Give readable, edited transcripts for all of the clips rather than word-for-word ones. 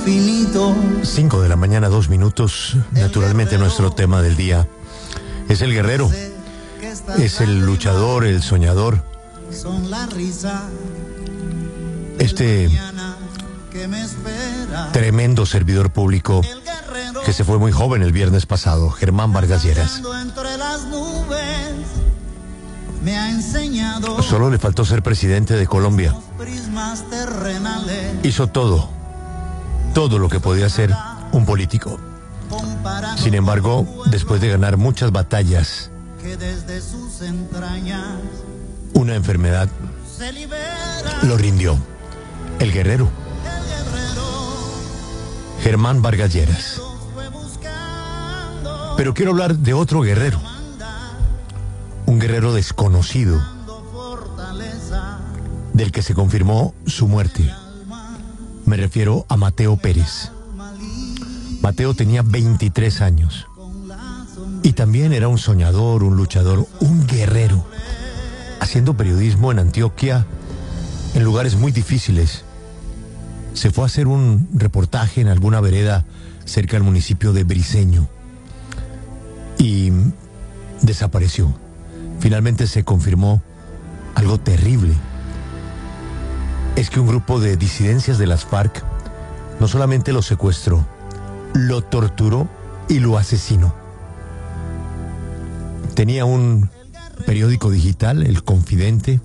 infinito. 5 de la mañana, 2 minutos. Naturalmente nuestro tema del día es el guerrero. Es el luchador, el soñador. Este tremendo servidor público que se fue muy joven el viernes pasado, Germán Vargas Lleras. Solo le faltó ser presidente de Colombia. Hizo todo lo que podía hacer un político. Sin embargo, después de ganar muchas batallas, una enfermedad lo rindió. El guerrero Germán Vargas Lleras. Pero quiero hablar de otro guerrero, un guerrero desconocido, del que se confirmó su muerte. Me refiero a Mateo Pérez. Mateo tenía 23 años y también era un soñador, un luchador, un guerrero, haciendo periodismo en Antioquia, en lugares muy difíciles. Se fue a hacer un reportaje en alguna vereda cerca del municipio de Briceño y desapareció. Finalmente se confirmó algo terrible. Es que un grupo de disidencias de las FARC no solamente lo secuestró, lo torturó y lo asesinó. Tenía un periódico digital, El Confidente,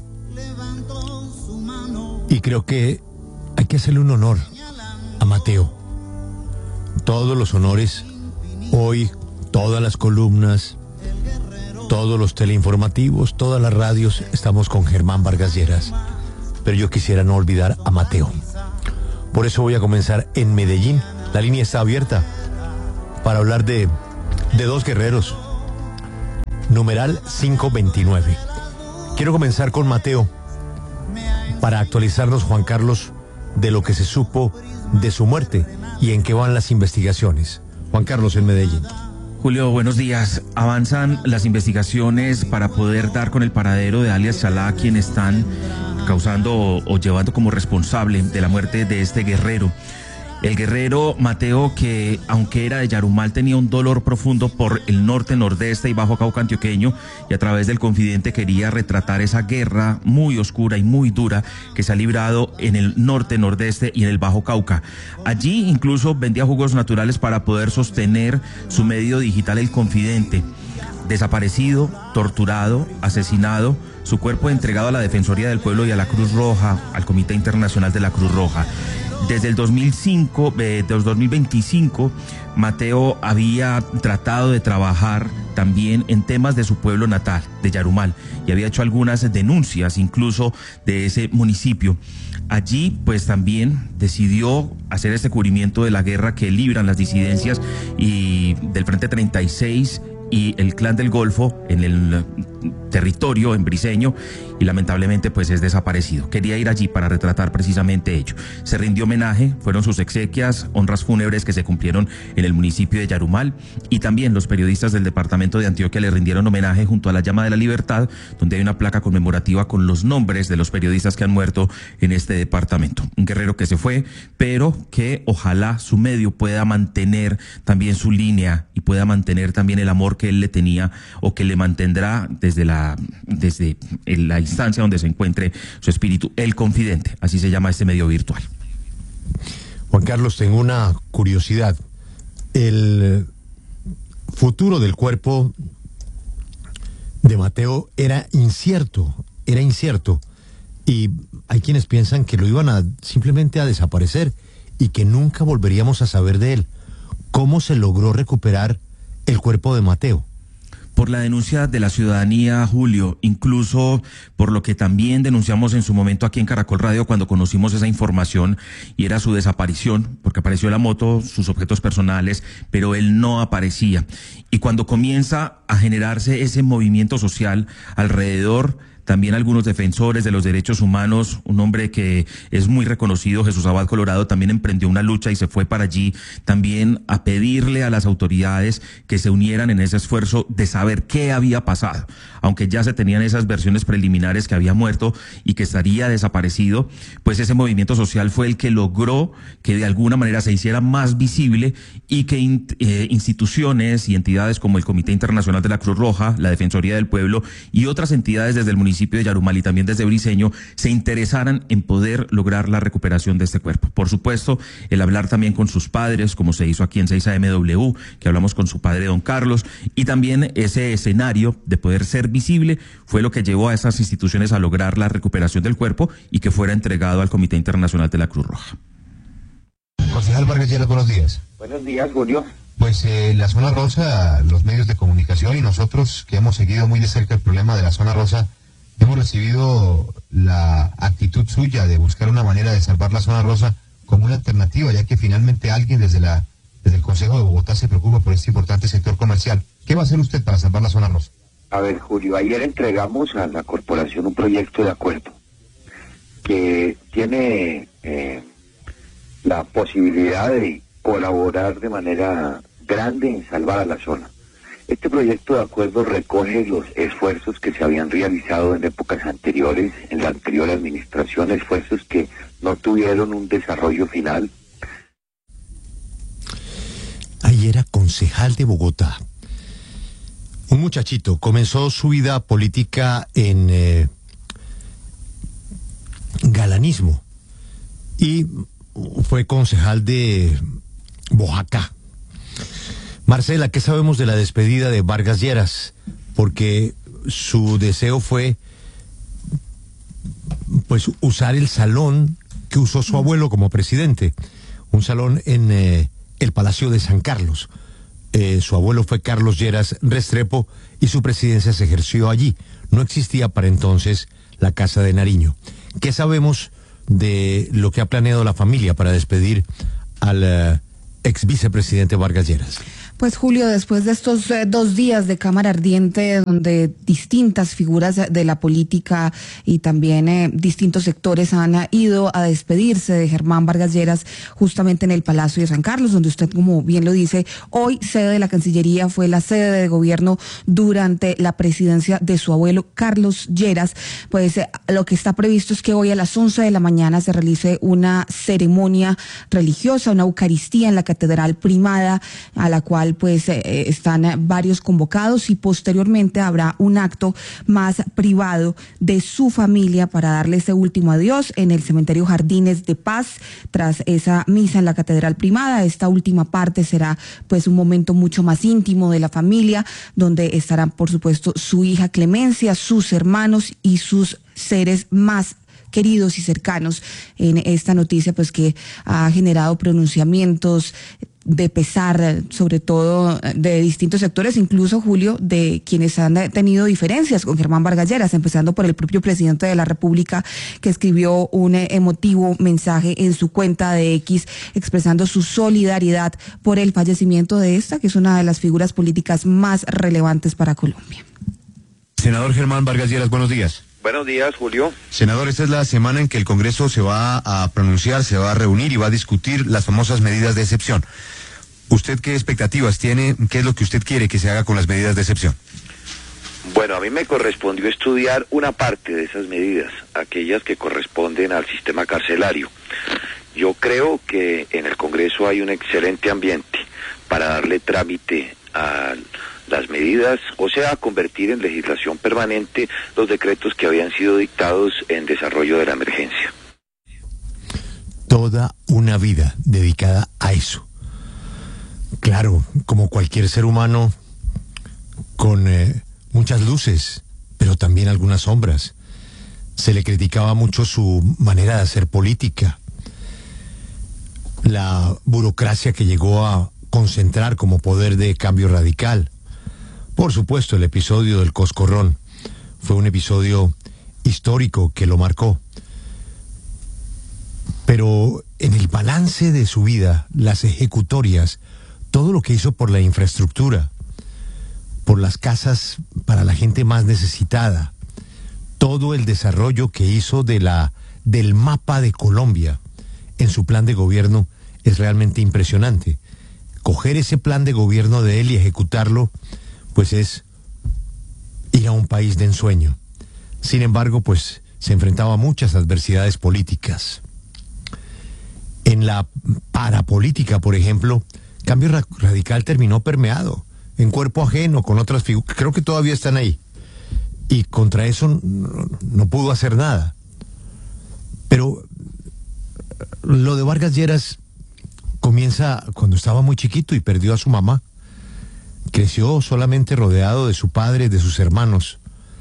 y creo que hay que hacerle un honor a Mateo. Todos los honores, hoy, todas las columnas, todos los teleinformativos, todas las radios, estamos con Germán Vargas Lleras. Pero yo quisiera no olvidar a Mateo. Por eso voy a comenzar en Medellín. La línea está abierta para hablar de dos guerreros. Numeral 529. Quiero comenzar con Mateo para actualizarnos, Juan Carlos, de lo que se supo de su muerte y en qué van las investigaciones. Juan Carlos, en Medellín. Julio, buenos días. Avanzan las investigaciones para poder dar con el paradero de alias Chalá, quien están causando o llevando como responsable de la muerte de este guerrero. El guerrero Mateo, que aunque era de Yarumal, tenía un dolor profundo por el norte, nordeste y bajo Cauca antioqueño, y a través del Confidente quería retratar esa guerra muy oscura y muy dura que se ha librado en el norte, nordeste y en el bajo Cauca. Allí incluso vendía jugos naturales para poder sostener su medio digital, El Confidente. Desaparecido, torturado, asesinado, su cuerpo entregado a la Defensoría del Pueblo y a la Cruz Roja, al Comité Internacional de la Cruz Roja. Desde el 2025, Mateo había tratado de trabajar también en temas de su pueblo natal, de Yarumal, y había hecho algunas denuncias incluso de ese municipio. Allí pues también decidió hacer este cubrimiento de la guerra que libran las disidencias y del Frente 36 y el Clan del Golfo en el territorio, en Briceño, y lamentablemente pues es desaparecido. Quería ir allí para retratar precisamente ello. Se rindió homenaje, fueron sus exequias, honras fúnebres que se cumplieron en el municipio de Yarumal, y también los periodistas del departamento de Antioquia le rindieron homenaje junto a la Llama de la Libertad, donde hay una placa conmemorativa con los nombres de los periodistas que han muerto en este departamento. Un guerrero que se fue, pero que ojalá su medio pueda mantener también su línea y pueda mantener también el amor que él le tenía o que le mantendrá desde la instancia donde se encuentre su espíritu. El Confidente, así se llama este medio virtual. Juan Carlos, tengo una curiosidad. El futuro del cuerpo de Mateo era incierto, y hay quienes piensan que lo iban simplemente a desaparecer y que nunca volveríamos a saber de él. ¿Cómo se logró recuperar el cuerpo de Mateo? Por la denuncia de la ciudadanía, Julio, incluso por lo que también denunciamos en su momento aquí en Caracol Radio cuando conocimos esa información, y era su desaparición, porque apareció la moto, sus objetos personales, pero él no aparecía. Y cuando comienza a generarse ese movimiento social alrededor también algunos defensores de los derechos humanos, un hombre que es muy reconocido, Jesús Abad Colorado, también emprendió una lucha y se fue para allí también a pedirle a las autoridades que se unieran en ese esfuerzo de saber qué había pasado, aunque ya se tenían esas versiones preliminares que había muerto y que estaría desaparecido, pues ese movimiento social fue el que logró que de alguna manera se hiciera más visible y que instituciones y entidades como el Comité Internacional de la Cruz Roja, la Defensoría del Pueblo y otras entidades desde el municipio de Yarumal y también desde Briceño se interesaran en poder lograr la recuperación de este cuerpo. Por supuesto, el hablar también con sus padres, como se hizo aquí en 6AMW, que hablamos con su padre, don Carlos, y también ese escenario de poder ser visible fue lo que llevó a esas instituciones a lograr la recuperación del cuerpo y que fuera entregado al Comité Internacional de la Cruz Roja. Concejal Vargas Lleras, buenos días. Buenos días, Julio. Pues la zona rosa, los medios de comunicación y nosotros que hemos seguido muy de cerca el problema de la zona rosa, hemos recibido la actitud suya de buscar una manera de salvar la zona rosa como una alternativa, ya que finalmente alguien desde el Consejo de Bogotá se preocupa por este importante sector comercial. ¿Qué va a hacer usted para salvar la zona rosa? A ver, Julio, ayer entregamos a la corporación un proyecto de acuerdo que tiene la posibilidad de colaborar de manera grande en salvar a la zona. Este proyecto de acuerdo recoge los esfuerzos que se habían realizado en épocas anteriores, en la anterior administración, esfuerzos que no tuvieron un desarrollo final. Ahí era concejal de Bogotá. Un muchachito comenzó su vida política en galanismo y fue concejal de Boyacá. Marcela, ¿qué sabemos de la despedida de Vargas Lleras? Porque su deseo fue pues usar el salón que usó su abuelo como presidente, un salón en el Palacio de San Carlos. Su abuelo fue Carlos Lleras Restrepo y su presidencia se ejerció allí. No existía para entonces la Casa de Nariño. ¿Qué sabemos de lo que ha planeado la familia para despedir al ex vicepresidente Vargas Lleras? Pues Julio, después de estos 2 días de cámara ardiente donde distintas figuras de la política y también distintos sectores han ido a despedirse de Germán Vargas Lleras justamente en el Palacio de San Carlos, donde usted, como bien lo dice, hoy sede de la Cancillería, fue la sede de gobierno durante la presidencia de su abuelo Carlos Lleras, pues lo que está previsto es que hoy a las 11 de la mañana se realice una ceremonia religiosa, una Eucaristía en la Catedral Primada, a la cual pues están varios convocados, y posteriormente habrá un acto más privado de su familia para darle ese último adiós en el cementerio Jardines de Paz. Tras esa misa en la Catedral Primada, esta última parte será pues un momento mucho más íntimo de la familia, donde estarán por supuesto su hija Clemencia, sus hermanos y sus seres más queridos y cercanos en esta noticia pues que ha generado pronunciamientos de pesar, sobre todo de distintos sectores, incluso, Julio, de quienes han tenido diferencias con Germán Vargas Lleras, empezando por el propio presidente de la República, que escribió un emotivo mensaje en su cuenta de X expresando su solidaridad por el fallecimiento de esta, que es una de las figuras políticas más relevantes para Colombia. Senador Germán Vargas Lleras, buenos días. Buenos días, Julio. Senador, esta es la semana en que el Congreso se va a pronunciar, se va a reunir y va a discutir las famosas medidas de excepción. ¿Usted qué expectativas tiene? ¿Qué es lo que usted quiere que se haga con las medidas de excepción? Bueno, a mí me correspondió estudiar una parte de esas medidas, aquellas que corresponden al sistema carcelario. Yo creo que en el Congreso hay un excelente ambiente para darle trámite a las medidas, o sea, convertir en legislación permanente los decretos que habían sido dictados en desarrollo de la emergencia. Toda una vida dedicada a eso. Claro, como cualquier ser humano, con muchas luces, pero también algunas sombras. Se le criticaba mucho su manera de hacer política, la burocracia que llegó a concentrar como poder de cambio radical. Por supuesto, el episodio del Coscorrón fue un episodio histórico que lo marcó. Pero en el balance de su vida, las ejecutorias, todo lo que hizo por la infraestructura, por las casas para la gente más necesitada, todo el desarrollo que hizo del mapa de Colombia en su plan de gobierno es realmente impresionante. Coger ese plan de gobierno de él y ejecutarlo, pues es ir a un país de ensueño. Sin embargo, pues se enfrentaba a muchas adversidades políticas. En la parapolítica, por ejemplo, Cambio Radical terminó permeado, en cuerpo ajeno, con otras figuras, creo que todavía están ahí. Y contra eso no pudo hacer nada. Pero lo de Vargas Lleras comienza cuando estaba muy chiquito y perdió a su mamá. Creció solamente rodeado de su padre, de sus hermanos.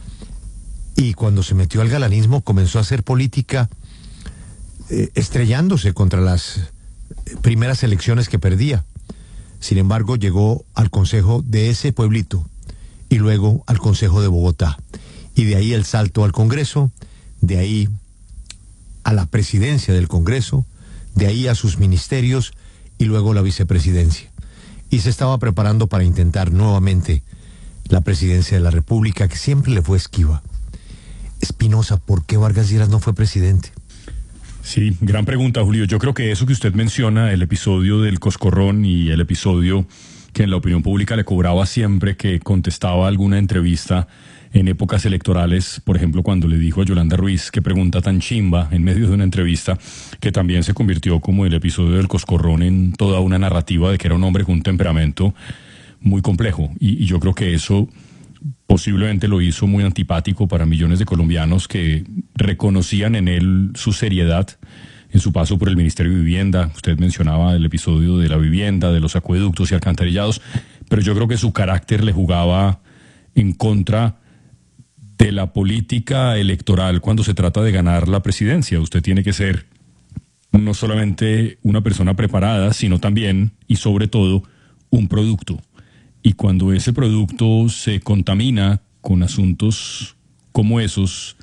Y cuando se metió al galanismo comenzó a hacer política, estrellándose contra las primeras elecciones que perdía. Sin embargo, llegó al consejo de ese pueblito y luego al consejo de Bogotá. Y de ahí el salto al Congreso, de ahí a la presidencia del Congreso, de ahí a sus ministerios y luego la vicepresidencia. Y se estaba preparando para intentar nuevamente la presidencia de la República, que siempre le fue esquiva. Espinosa, ¿por qué Vargas Lleras no fue presidente? Sí, gran pregunta, Julio. Yo creo que eso que usted menciona, el episodio del Coscorrón y el episodio que en la opinión pública le cobraba siempre que contestaba alguna entrevista en épocas electorales, por ejemplo, cuando le dijo a Yolanda Ruiz, qué pregunta tan chimba en medio de una entrevista, que también se convirtió como el episodio del Coscorrón en toda una narrativa de que era un hombre con un temperamento muy complejo. Y yo creo que eso posiblemente lo hizo muy antipático para millones de colombianos que reconocían en él su seriedad en su paso por el Ministerio de Vivienda. Usted mencionaba el episodio de la vivienda, de los acueductos y alcantarillados, pero yo creo que su carácter le jugaba en contra de la política electoral cuando se trata de ganar la presidencia. Usted tiene que ser no solamente una persona preparada, sino también y sobre todo un producto. Y cuando ese producto se contamina con asuntos como esos,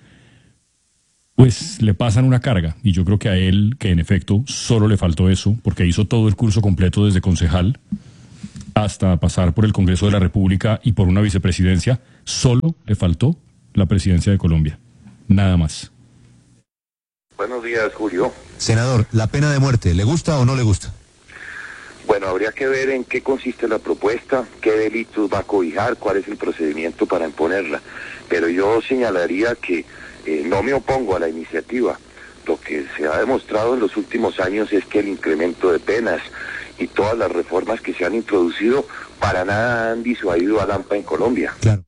pues le pasan una carga. Y yo creo que a él, que en efecto solo le faltó eso, porque hizo todo el curso completo desde concejal hasta pasar por el Congreso de la República y por una vicepresidencia, solo le faltó la presidencia de Colombia. Nada más. Buenos días, Julio. Senador, la pena de muerte, ¿le gusta o no le gusta? Bueno, habría que ver en qué consiste la propuesta, qué delitos va a cobijar, cuál es el procedimiento para imponerla. Pero yo señalaría que no me opongo a la iniciativa. Lo que se ha demostrado en los últimos años es que el incremento de penas y todas las reformas que se han introducido para nada han disuadido a Lampa en Colombia. Claro.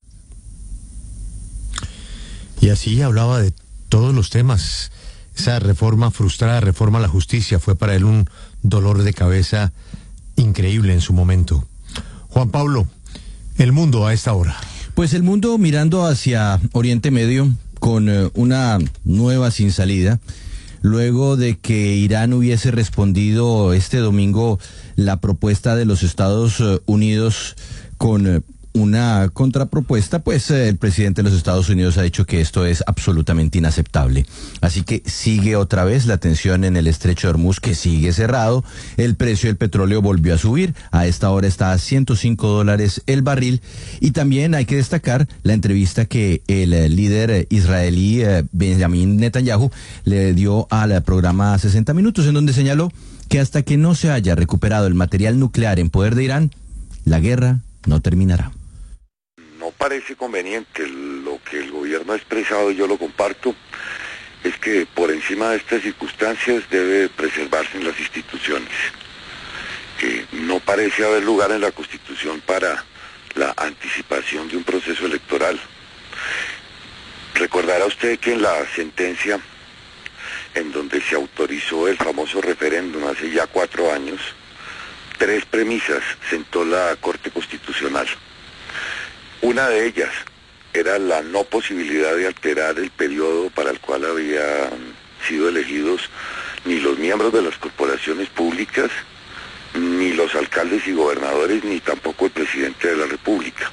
Y así hablaba de todos los temas. Esa reforma frustrada, reforma a la justicia, fue para él un dolor de cabeza increíble en su momento. Juan Pablo, el mundo a esta hora. Pues el mundo mirando hacia Oriente Medio con una nueva sin salida, luego de que Irán hubiese respondido este domingo la propuesta de los Estados Unidos con una contrapropuesta, pues el presidente de los Estados Unidos ha dicho que esto es absolutamente inaceptable. Así que sigue otra vez la tensión en el estrecho de Hormuz, que sigue cerrado. El precio del petróleo volvió a subir. A esta hora está a $105 el barril. Y también hay que destacar la entrevista que el líder israelí Benjamin Netanyahu le dio al programa 60 Minutos, en donde señaló que hasta que no se haya recuperado el material nuclear en poder de Irán, la guerra no terminará. No parece conveniente. Lo que el gobierno ha expresado, y yo lo comparto, es que por encima de estas circunstancias debe preservarse en las instituciones. No parece haber lugar en la Constitución para la anticipación de un proceso electoral. Recordará usted que en la sentencia en donde se autorizó el famoso referéndum hace ya 4 años, 3 premisas sentó la Corte Constitucional. Una de ellas era la no posibilidad de alterar el periodo para el cual habían sido elegidos ni los miembros de las corporaciones públicas, ni los alcaldes y gobernadores, ni tampoco el presidente de la República.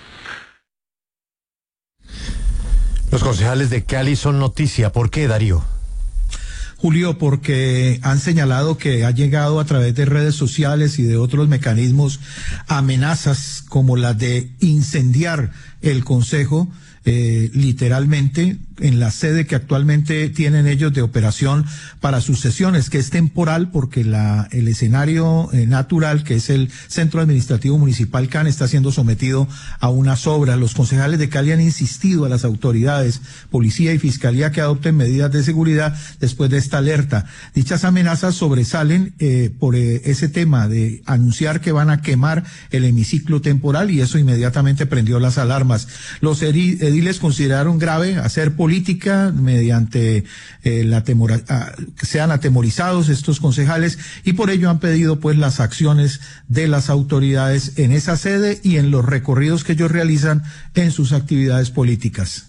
Los concejales de Cali son noticia. ¿Por qué, Darío? Julio, porque han señalado que ha llegado a través de redes sociales y de otros mecanismos amenazas como las de incendiar el Consejo literalmente en la sede que actualmente tienen ellos de operación para sus sesiones, que es temporal porque el escenario natural, que es el Centro Administrativo Municipal CAN, está siendo sometido a unas obras. Los concejales de Cali han insistido a las autoridades, policía y fiscalía, que adopten medidas de seguridad después de esta alerta. Dichas amenazas sobresalen por ese tema de anunciar que van a quemar el hemiciclo temporal, y eso inmediatamente prendió las alarmas. Los ediles consideraron grave hacer política mediante que sean atemorizados estos concejales, y por ello han pedido pues las acciones de las autoridades en esa sede y en los recorridos que ellos realizan en sus actividades políticas.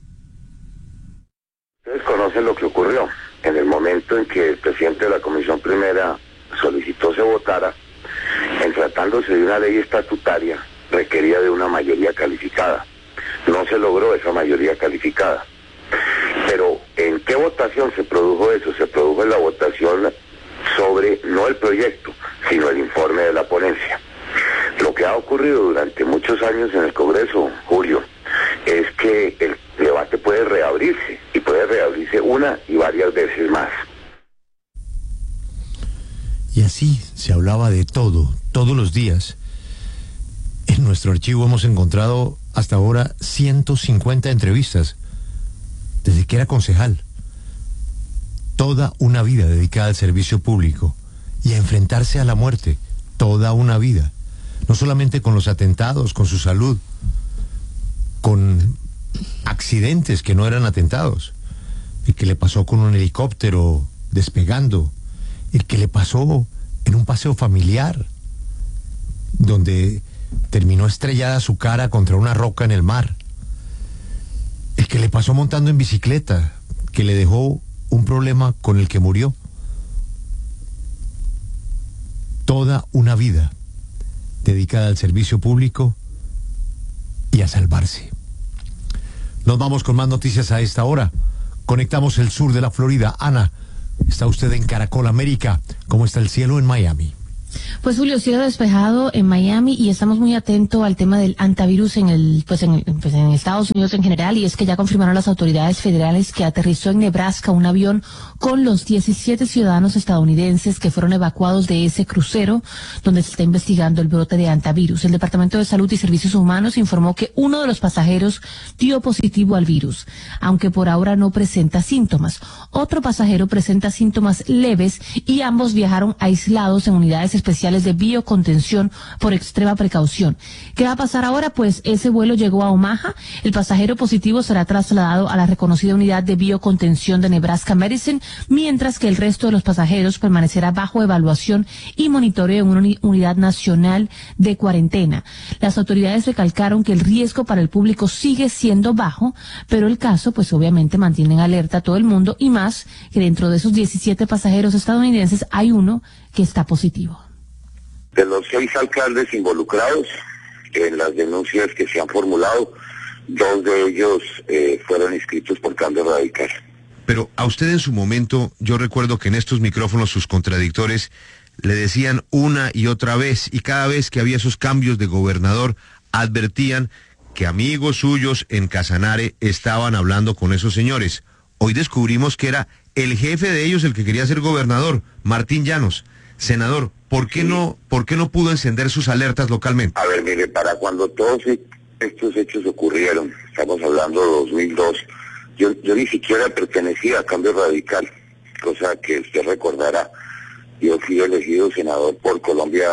Ustedes conocen lo que ocurrió en el momento en que el presidente de la Comisión Primera solicitó se votara. En tratándose de una ley estatutaria, requería de una mayoría calificada. No se logró esa mayoría calificada. Pero ¿en qué votación se produjo eso? Se produjo en la votación sobre no el proyecto, sino el informe de la ponencia. Lo que ha ocurrido durante muchos años en el Congreso, Julio, es que el debate puede reabrirse, y puede reabrirse una y varias veces más. Y así se hablaba de todo, todos los días. En nuestro archivo hemos encontrado hasta ahora 150 entrevistas, desde que era concejal. Toda una vida dedicada al servicio público y a enfrentarse a la muerte, toda una vida. No solamente con los atentados, con su salud, con accidentes que no eran atentados. El que le pasó con un helicóptero despegando, el que le pasó en un paseo familiar, donde terminó estrellada su cara contra una roca en el mar, el que le pasó montando en bicicleta, que le dejó un problema con el que murió. Toda una vida dedicada al servicio público y a salvarse. Nos vamos con más noticias a esta hora. Conectamos el sur de la Florida. Ana, está usted en Caracol América. ¿Cómo está el cielo en Miami? Pues Julio, cielo despejado en Miami, y estamos muy atentos al tema del antivirus en Estados Unidos en general, y es que ya confirmaron las autoridades federales que aterrizó en Nebraska un avión con los 17 ciudadanos estadounidenses que fueron evacuados de ese crucero donde se está investigando el brote de antivirus. El Departamento de Salud y Servicios Humanos informó que uno de los pasajeros dio positivo al virus, aunque por ahora no presenta síntomas. Otro pasajero presenta síntomas leves y ambos viajaron aislados en unidades especiales de biocontención por extrema precaución. ¿Qué va a pasar ahora? Pues ese vuelo llegó a Omaha. El pasajero positivo será trasladado a la reconocida unidad de biocontención de Nebraska Medicine, mientras que el resto de los pasajeros permanecerá bajo evaluación y monitoreo en una unidad nacional de cuarentena. Las autoridades recalcaron que el riesgo para el público sigue siendo bajo, pero el caso pues obviamente mantiene en alerta a todo el mundo, y más que dentro de esos 17 pasajeros estadounidenses hay uno que está positivo. De los 6 alcaldes involucrados en las denuncias que se han formulado, 2 de ellos fueron inscritos por Cambio Radical. Pero a usted en su momento, yo recuerdo que en estos micrófonos sus contradictores le decían una y otra vez, y cada vez que había esos cambios de gobernador, advertían que amigos suyos en Casanare estaban hablando con esos señores. Hoy descubrimos que era el jefe de ellos el que quería ser gobernador, Martín Llanos. Senador, ¿por qué no pudo encender sus alertas localmente? A ver, mire, para cuando todos estos hechos ocurrieron, estamos hablando de 2002, yo ni siquiera pertenecía a Cambio Radical, cosa que usted recordará. Yo fui elegido senador por Colombia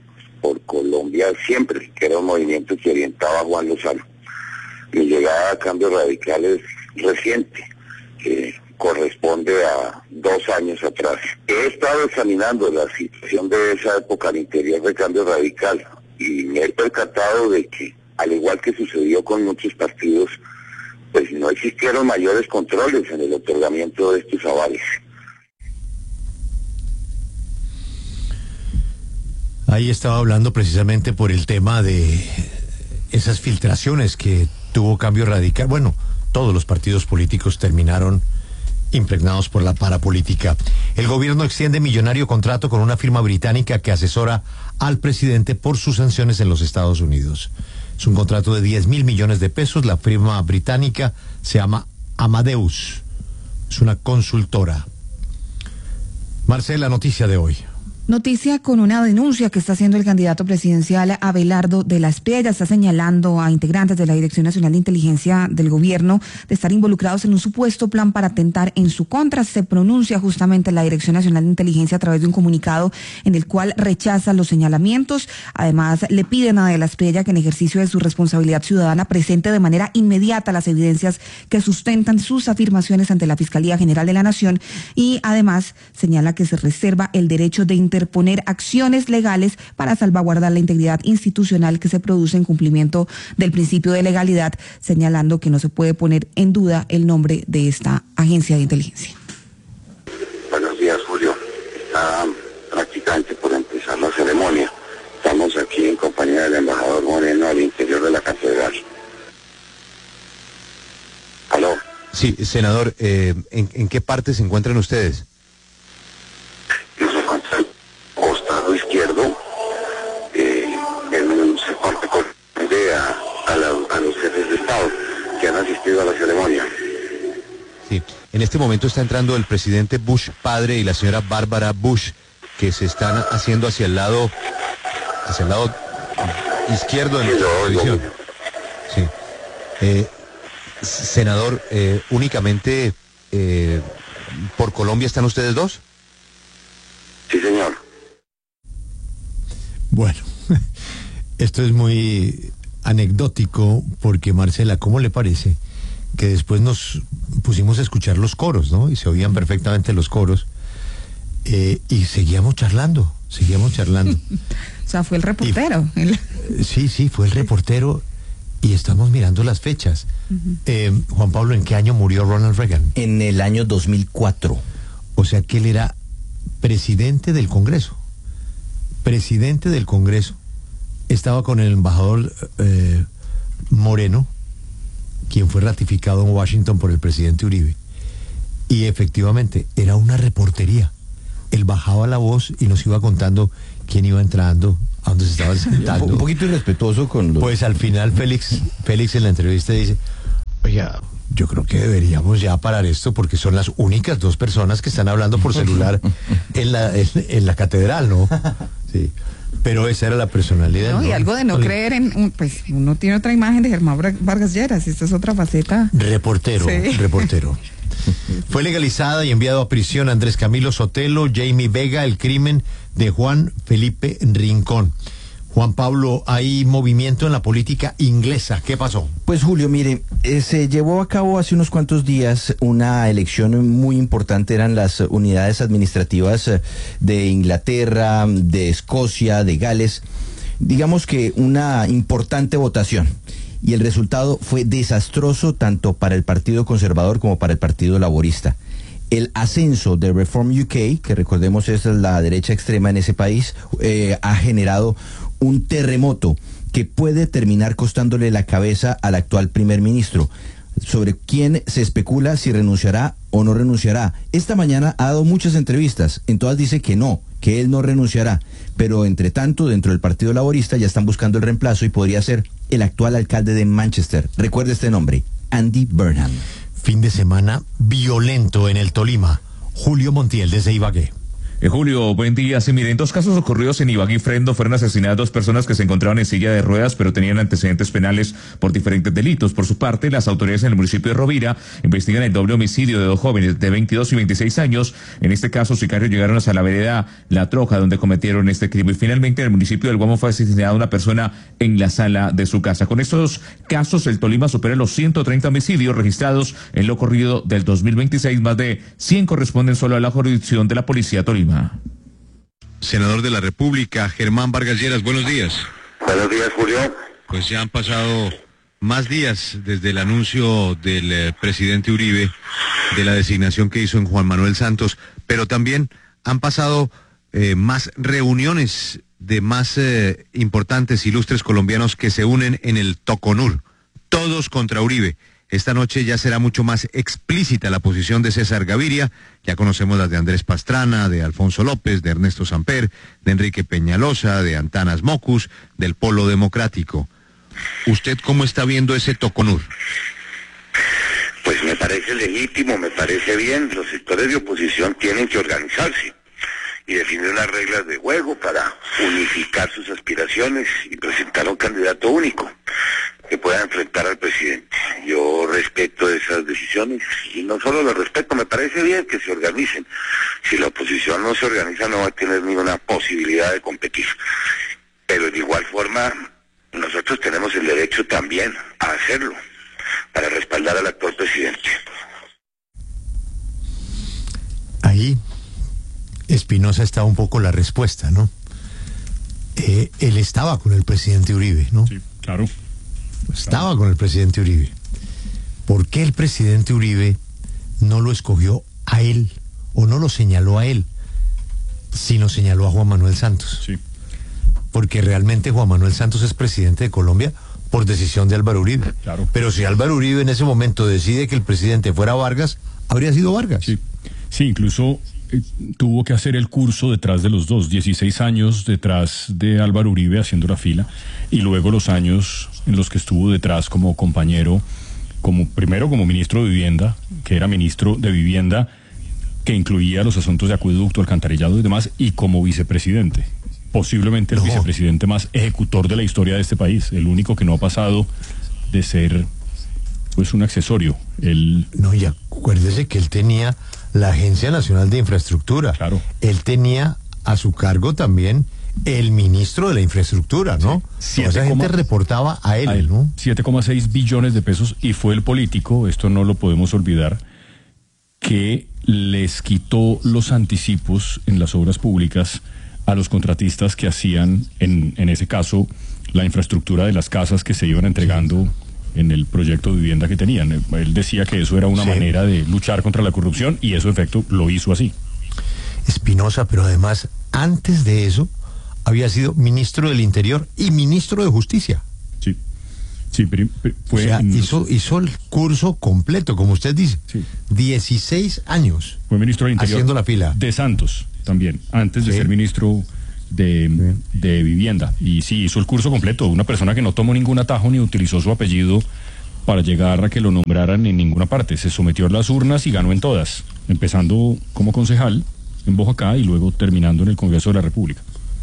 Siempre, que era un movimiento que orientaba a Juan Lozano. Mi llegada a Cambio Radical es reciente, corresponde a 2 años atrás. He estado examinando la situación de esa época al interior de Cambio Radical, y me he percatado de que, al igual que sucedió con muchos partidos, pues no existieron mayores controles en el otorgamiento de estos avales. Ahí estaba hablando precisamente por el tema de esas filtraciones que tuvo Cambio Radical. Bueno, todos los partidos políticos terminaron impregnados por la parapolítica. El gobierno extiende millonario contrato con una firma británica que asesora al presidente por sus sanciones en los Estados Unidos. Es un contrato de 10.000 millones de pesos. La firma británica se llama Amadeus. Es una consultora. Marcela, noticia de hoy. Noticia con una denuncia que está haciendo el candidato presidencial Abelardo de la Espriella. Está señalando a integrantes de la Dirección Nacional de Inteligencia del Gobierno de estar involucrados en un supuesto plan para atentar en su contra. Se pronuncia justamente la Dirección Nacional de Inteligencia a través de un comunicado en el cual rechaza los señalamientos. Además, le piden a de la Espriella que en ejercicio de su responsabilidad ciudadana presente de manera inmediata las evidencias que sustentan sus afirmaciones ante la Fiscalía General de la Nación, y además señala que se reserva el derecho de interponer acciones legales para salvaguardar la integridad institucional que se produce en cumplimiento del principio de legalidad, señalando que no se puede poner en duda el nombre de esta agencia de inteligencia. Buenos días, Julio. Está prácticamente por empezar la ceremonia. Estamos aquí en compañía del embajador Moreno al interior de la catedral. ¿Aló? Sí, senador, ¿en qué parte se encuentran ustedes? Nos encuentra al costado izquierdo, en se parte a los jefes de Estado que han asistido a la ceremonia. Sí, en este momento está entrando el presidente Bush padre y la señora Bárbara Bush, que se están haciendo hacia el lado izquierdo de nuestra televisión. Sí. Senador, únicamente por Colombia están ustedes dos. Sí, señor. Bueno, esto es muy anecdótico porque, Marcela, ¿cómo le parece que después nos pusimos a escuchar los coros, ¿no? Y se oían perfectamente los coros, y seguíamos charlando. O sea, fue el reportero. Sí, fue el reportero, y estamos mirando las fechas. Juan Pablo, ¿en qué año murió Ronald Reagan? En el año 2004. O sea que él era presidente del Congreso. Estaba con el embajador Moreno, quien fue ratificado en Washington por el presidente Uribe. Y efectivamente, era una reportería. Él bajaba la voz y nos iba contando quién iba entrando, a dónde se estaban sentando. Un poquito irrespetuoso con los... Pues al final Félix en la entrevista dice: oiga, yo creo que deberíamos ya parar esto porque son las únicas dos personas que están hablando por celular en la catedral, ¿no? Sí. Pero esa era la personalidad. No, y algo de no creer en... Pues uno tiene otra imagen de Germán Vargas Lleras, esta es otra faceta. Reportero. Fue legalizada y enviado a prisión Andrés Camilo Sotelo, Jamie Vega, el crimen de Juan Felipe Rincón. Juan Pablo, hay movimiento en la política inglesa. ¿Qué pasó? Pues, Julio, mire, se llevó a cabo hace unos cuantos días una elección muy importante. Eran las unidades administrativas de Inglaterra, de Escocia, de Gales. Digamos que una importante votación. Y el resultado fue desastroso tanto para el Partido Conservador como para el Partido Laborista. El ascenso de Reform UK, que recordemos es la derecha extrema en ese país, ha generado un terremoto que puede terminar costándole la cabeza al actual primer ministro, sobre quién se especula si renunciará o no renunciará. Esta mañana ha dado muchas entrevistas, en todas dice que no, que él no renunciará, pero entre tanto dentro del Partido Laborista ya están buscando el reemplazo y podría ser el actual alcalde de Manchester. Recuerde este nombre, Andy Burnham. Fin de semana violento en el Tolima. Julio Montiel desde Ibagué. Julio, buen día. Sí, miren, 2 casos ocurridos en Ibagué y Frendo. Fueron asesinadas 2 personas que se encontraban en silla de ruedas, pero tenían antecedentes penales por diferentes delitos. Por su parte, las autoridades en el municipio de Rovira investigan el doble homicidio de 2 jóvenes de 22 y 26 años. En este caso, sicarios llegaron hasta la vereda La Troja, donde cometieron este crimen. Y finalmente, en el municipio del Guamo fue asesinada una persona en la sala de su casa. Con estos casos, el Tolima supera los 130 homicidios registrados en lo corrido del 2026. Más de 100 corresponden solo a la jurisdicción de la Policía Tolima. Senador de la República, Germán Vargas Lleras, buenos días. Buenos días, Julio. Pues ya han pasado más días desde el anuncio del presidente Uribe de la designación que hizo en Juan Manuel Santos, pero también han pasado más reuniones de más importantes, ilustres colombianos que se unen en el Toconur, todos contra Uribe. Esta noche ya será mucho más explícita la posición de César Gaviria. Ya conocemos las de Andrés Pastrana, de Alfonso López, de Ernesto Samper, de Enrique Peñalosa, de Antanas Mocus, del Polo Democrático. ¿Usted cómo está viendo ese Toconur? Pues me parece legítimo, me parece bien. Los sectores de oposición tienen que organizarse y definir unas reglas de juego para unificar sus aspiraciones y presentar un candidato único que pueda enfrentar al presidente. Yo respeto esas decisiones y no solo lo respeto, me parece bien que se organicen. Si la oposición no se organiza no va a tener ninguna posibilidad de competir. Pero de igual forma nosotros tenemos el derecho también a hacerlo para respaldar al actual presidente. Ahí Espinosa está un poco la respuesta, ¿no? Él estaba con el presidente Uribe, ¿no? Sí, claro. Estaba con el presidente Uribe. ¿Por qué el presidente Uribe no lo escogió a él o no lo señaló a él, sino señaló a Juan Manuel Santos? Sí. Porque realmente Juan Manuel Santos es presidente de Colombia por decisión de Álvaro Uribe. Claro. Pero si Álvaro Uribe en ese momento decide que el presidente fuera Vargas, habría sido Vargas. Sí, sí, incluso tuvo que hacer el curso detrás de los dos, 16 años detrás de Álvaro Uribe haciendo la fila, y luego los años en los que estuvo detrás como compañero, primero como ministro de Vivienda, que era ministro de Vivienda, que incluía los asuntos de acueducto, alcantarillado y demás, y como vicepresidente. Posiblemente el vicepresidente más ejecutor de la historia de este país, el único que no ha pasado de ser pues un accesorio. No, y acuérdese que él tenía la Agencia Nacional de Infraestructura. Claro. Él tenía a su cargo también el ministro de la Infraestructura, ¿no? Sí. Esa gente reportaba a él, ¿no? 7,6 billones de pesos, y fue el político, esto no lo podemos olvidar, que les quitó los anticipos en las obras públicas a los contratistas que hacían, en ese caso, la infraestructura de las casas que se iban entregando en el proyecto de vivienda que tenían. Él decía que eso era una manera de luchar contra la corrupción, y eso, en efecto, lo hizo así. Espinosa, pero además, antes de eso, había sido ministro del Interior y ministro de Justicia. Sí, sí, pero fue... O sea, hizo el curso completo, como usted dice. Sí. 16 años. Fue ministro del Interior. Haciendo la fila. De Santos, también, antes de ser ministro de Vivienda. Y sí, hizo el curso completo. Una persona que no tomó ningún atajo ni utilizó su apellido para llegar a que lo nombraran en ninguna parte. Se sometió a las urnas y ganó en todas, empezando como concejal en Boyacá y luego terminando en el Congreso de la República.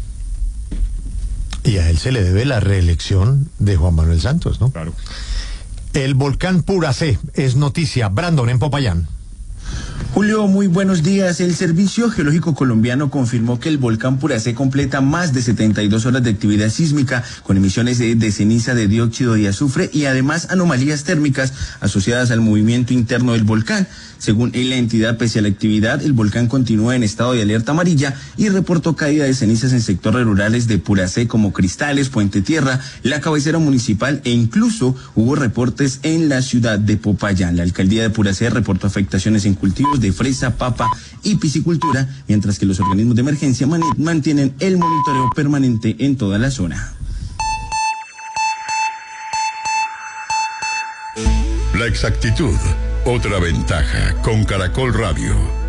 Y a él se le debe la reelección de Juan Manuel Santos, ¿no? Claro. El volcán Puracé es noticia. Brandon, en Popayán. Julio, muy buenos días. El Servicio Geológico Colombiano confirmó que el volcán Puracé completa más de 72 horas de actividad sísmica con emisiones de ceniza de dióxido de azufre y además anomalías térmicas asociadas al movimiento interno del volcán. Según la entidad, pese a la actividad, el volcán continúa en estado de alerta amarilla y reportó caída de cenizas en sectores rurales de Puracé como Cristales, Puente Tierra, la cabecera municipal, e incluso hubo reportes en la ciudad de Popayán. La alcaldía de Puracé reportó afectaciones en cultivos de fresa, papa y piscicultura, mientras que los organismos de emergencia mantienen el monitoreo permanente en toda la zona. La exactitud, otra ventaja con Caracol Radio.